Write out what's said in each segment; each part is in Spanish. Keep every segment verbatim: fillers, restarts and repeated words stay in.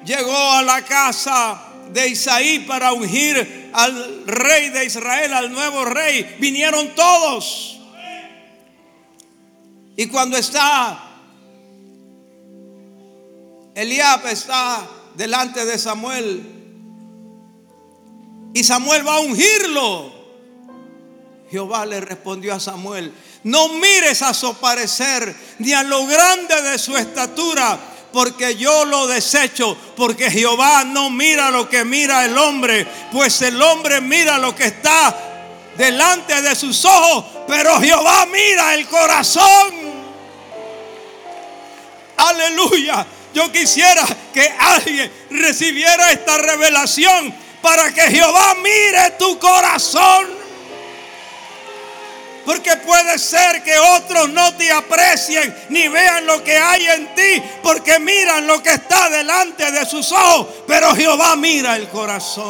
llegó a la casa de Isaí para ungir al rey de Israel, al nuevo rey, vinieron todos. Y cuando está Eliab, está delante de Samuel, y Samuel va a ungirlo, Jehová le respondió a Samuel: no mires a su parecer ni a lo grande de su estatura, porque yo lo desecho. Porque Jehová no mira lo que mira el hombre, pues el hombre mira lo que está delante de sus ojos, pero Jehová mira el corazón. Aleluya. Yo quisiera que alguien recibiera esta revelación para que Jehová mire tu corazón. Porque puede ser que otros no te aprecien ni vean lo que hay en ti, porque miran lo que está delante de sus ojos, pero Jehová mira el corazón.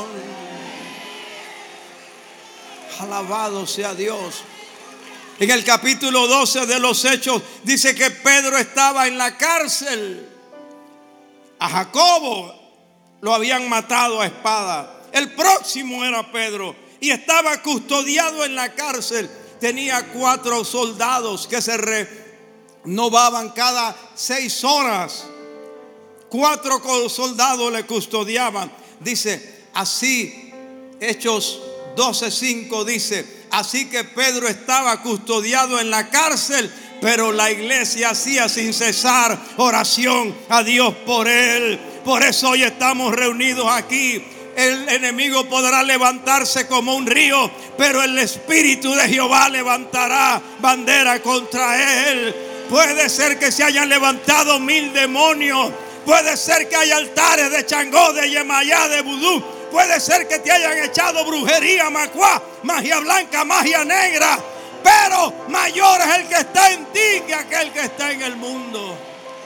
Alabado sea Dios. En el capítulo doce de los Hechos dice que Pedro estaba en la cárcel. A Jacobo lo habían matado a espada. El próximo era Pedro y estaba custodiado en la cárcel. Tenía cuatro soldados que se renovaban cada seis horas. Cuatro soldados le custodiaban. Dice así, Hechos doce cinco dice: así que Pedro estaba custodiado en la cárcel, pero la iglesia hacía sin cesar oración a Dios por él. Por eso hoy estamos reunidos aquí. El enemigo podrá levantarse como un río, pero el Espíritu de Jehová levantará bandera contra él. Puede ser que se hayan levantado mil demonios. Puede ser que haya altares de Changó, de Yemayá, de Vudú. Puede ser que te hayan echado brujería, macuá, magia blanca, magia negra. Pero mayor es el que está en ti que aquel que está en el mundo.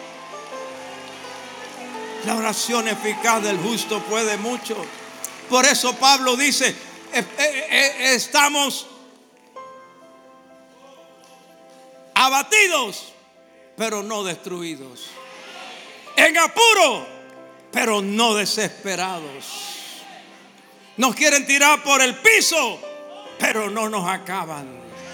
La oración eficaz del justo puede mucho. Por eso Pablo dice: eh, eh, eh, estamos abatidos, pero no destruidos. En apuro, pero no desesperados. Nos quieren tirar por el piso, pero no nos acaban.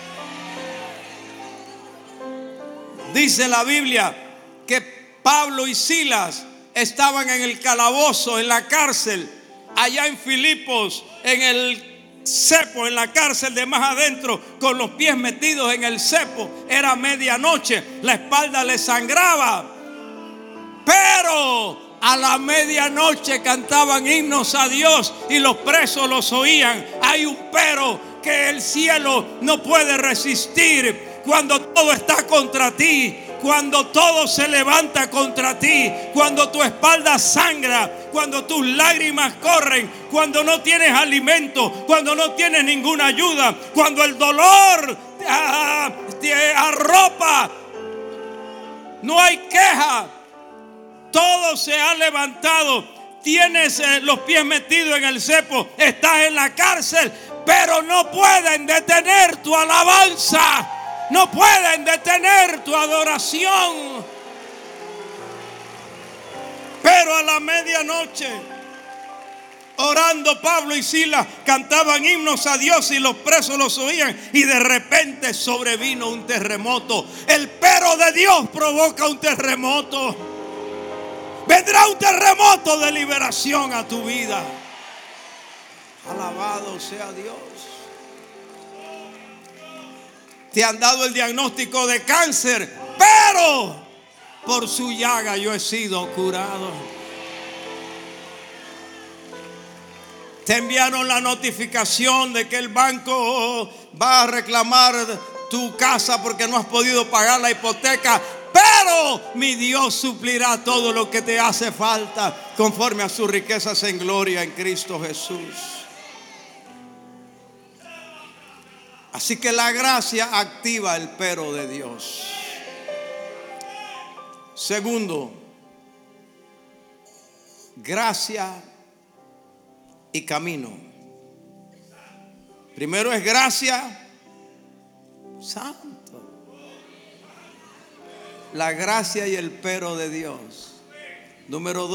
Dice la Biblia que Pablo y Silas estaban en el calabozo, en la cárcel, allá en Filipos, en el cepo, en la cárcel de más adentro, con los pies metidos en el cepo. Era medianoche, la espalda le sangraba, pero a la medianoche cantaban himnos a Dios y los presos los oían. Hay un pero que el cielo no puede resistir. Cuando todo está contra ti, cuando todo se levanta contra ti, cuando tu espalda sangra, cuando tus lágrimas corren, cuando no tienes alimento, cuando no tienes ninguna ayuda, cuando el dolor ah, te arropa, no hay queja, todo se ha levantado. Tienes eh, los pies metidos en el cepo, estás en la cárcel, pero no pueden detener tu alabanza. No pueden detener tu adoración. Pero a la medianoche, orando, Pablo y Silas cantaban himnos a Dios y los presos los oían. Y de repente sobrevino un terremoto. El pero de Dios provoca un terremoto. Vendrá un terremoto de liberación a tu vida. Alabado sea Dios. Te han dado el diagnóstico de cáncer, pero por su llaga yo he sido curado. Te enviaron la notificación de que el banco va a reclamar tu casa porque no has podido pagar la hipoteca, pero mi Dios suplirá todo lo que te hace falta conforme a sus riquezas en gloria en Cristo Jesús. Así que la gracia activa el pero de Dios. Segundo, gracia y camino. Primero es gracia, santo. La gracia y el pero de Dios. Número dos.